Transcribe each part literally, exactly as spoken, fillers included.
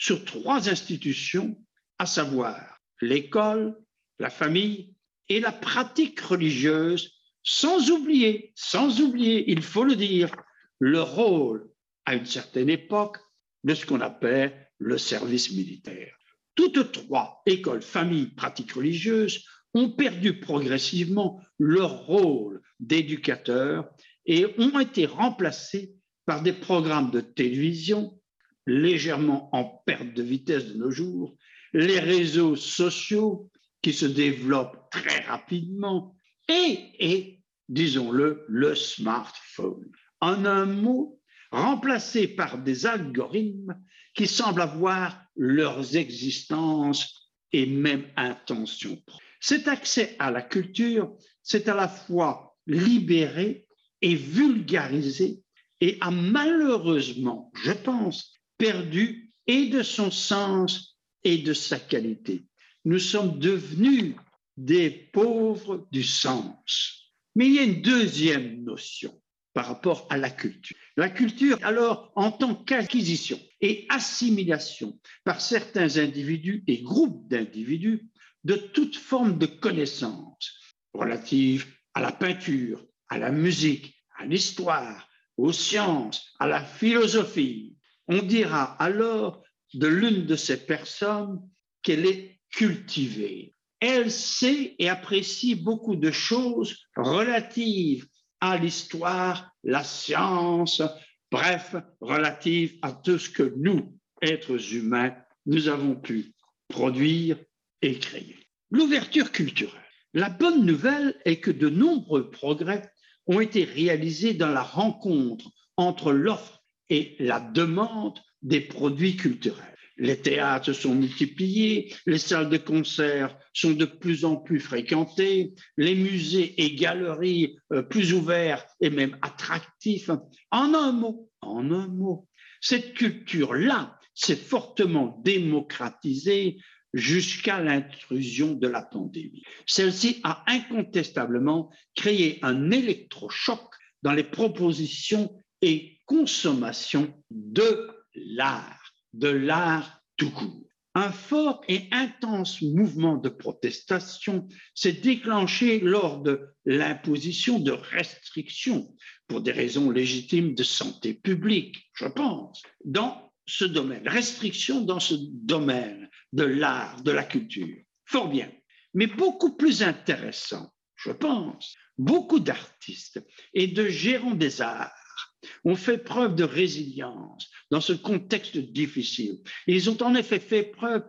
sur trois institutions, à savoir l'école, la famille et la pratique religieuse, sans oublier, sans oublier, il faut le dire, le rôle, à une certaine époque, de ce qu'on appelle le service militaire. Toutes trois, école, famille, pratique religieuse, ont perdu progressivement leur rôle d'éducateurs et ont été remplacées par des programmes de télévision légèrement en perte de vitesse de nos jours, les réseaux sociaux qui se développent très rapidement et, et disons-le, le smartphone. En un mot, remplacés par des algorithmes qui semblent avoir leurs existences et même intentions. Cet accès à la culture, c'est à la fois libéré et vulgarisé et a malheureusement, je pense, perdu et de son sens et de sa qualité. Nous sommes devenus des pauvres du sens. Mais il y a une deuxième notion par rapport à la culture. La culture, alors, en tant qu'acquisition et assimilation par certains individus et groupes d'individus de toute forme de connaissances relatives à la peinture, à la musique, à l'histoire, aux sciences, à la philosophie. On dira alors de l'une de ces personnes qu'elle est cultivée. Elle sait et apprécie beaucoup de choses relatives à l'histoire, la science, bref, relatives à tout ce que nous, êtres humains, nous avons pu produire et créer. L'ouverture culturelle. La bonne nouvelle est que de nombreux progrès ont été réalisés dans la rencontre entre l'offre et la demande des produits culturels. Les théâtres se sont multipliés, les salles de concert sont de plus en plus fréquentées, les musées et galeries euh, plus ouverts et même attractifs. En un mot, en un mot, cette culture-là s'est fortement démocratisée jusqu'à l'intrusion de la pandémie. Celle-ci a incontestablement créé un électrochoc dans les propositions et consommations de l'art, de l'art tout court. Un fort et intense mouvement de protestation s'est déclenché lors de l'imposition de restrictions pour des raisons légitimes de santé publique, je pense, dans ce domaine, restrictions dans ce domaine de l'art, de la culture. Fort bien, mais beaucoup plus intéressant, je pense, beaucoup d'artistes et de gérants des arts ont fait preuve de résilience dans ce contexte difficile. Ils ont en effet fait preuve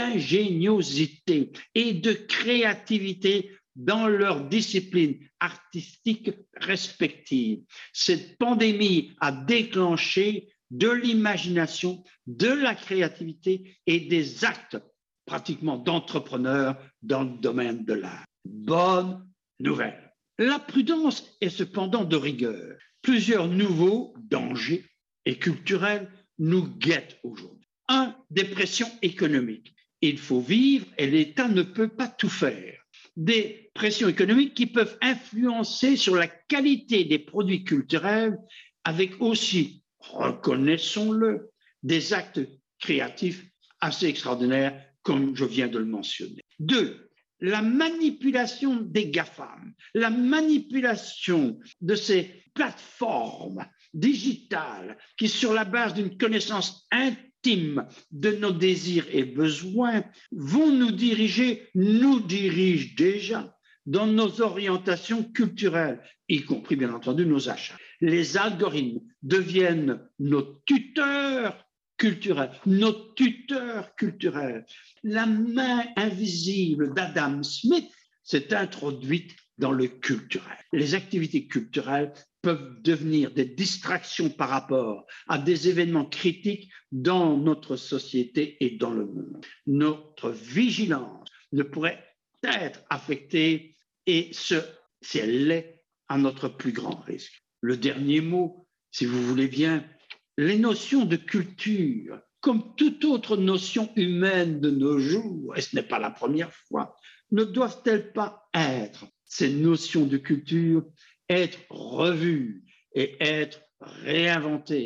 d'ingéniosité et de créativité dans leurs disciplines artistiques respectives. Cette pandémie a déclenché de l'imagination, de la créativité et des actes pratiquement d'entrepreneurs dans le domaine de l'art. Bonne nouvelle. La prudence est cependant de rigueur. Plusieurs nouveaux dangers et culturels nous guettent aujourd'hui. Un, des pressions économiques. Il faut vivre et l'État ne peut pas tout faire. Des pressions économiques qui peuvent influencer sur la qualité des produits culturels avec aussi, reconnaissons-le, des actes créatifs assez extraordinaires comme je viens de le mentionner. Deux, la manipulation des GAFAM, la manipulation de ces plateformes digitales qui, sur la base d'une connaissance intime de nos désirs et besoins, vont nous diriger, nous dirigent déjà dans nos orientations culturelles, y compris bien entendu nos achats. Les algorithmes deviennent nos tuteurs culturels, nos tuteurs culturels. La main invisible d'Adam Smith s'est introduite dans le culturel. Les activités culturelles peuvent devenir des distractions par rapport à des événements critiques dans notre société et dans le monde. Notre vigilance ne pourrait être affectée et ce, si elle l'est, à notre plus grand risque. Le dernier mot, si vous voulez bien, les notions de culture, comme toute autre notion humaine de nos jours, et ce n'est pas la première fois, ne doivent-elles pas être, ces notions de culture, être revues et être réinventées?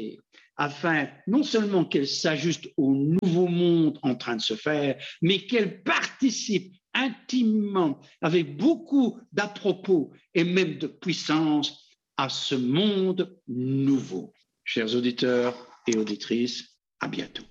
afin non seulement qu'elle s'ajuste au nouveau monde en train de se faire, mais qu'elle participe intimement, avec beaucoup d'à-propos et même de puissance, à ce monde nouveau. Chers auditeurs et auditrices, à bientôt.